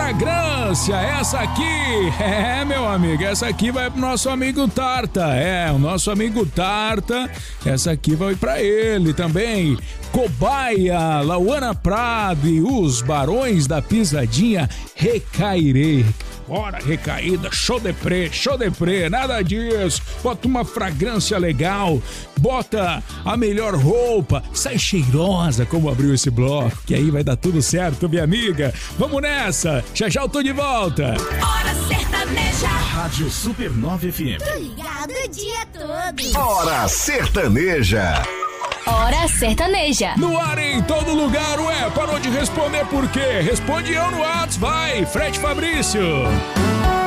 fragrância, essa aqui, meu amigo, essa aqui vai pro nosso amigo Tarta, o nosso amigo Tarta, essa aqui vai pra ele também. Cobaia, Lauana Prado e os Barões da Pisadinha, Recairei. Bora, recaída, show de pré, nada disso. Bota uma fragrância legal, bota a melhor roupa, sai cheirosa como abriu esse bloco, que aí vai dar tudo certo, minha amiga. Vamos nessa, já eu tô de volta. Hora Sertaneja. Rádio Supernova FM. Tô ligado o dia todo. Hora Sertaneja. Hora Sertaneja. No ar em todo lugar, parou de responder por quê? Responde eu no WhatsApp, vai, Fred Fabrício.